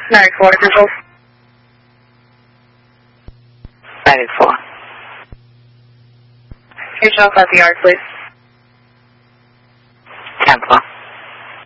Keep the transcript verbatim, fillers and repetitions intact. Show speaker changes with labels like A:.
A: ninety-four, results.
B: ninety-four.
A: Station off at the yard, please.
B: ten four.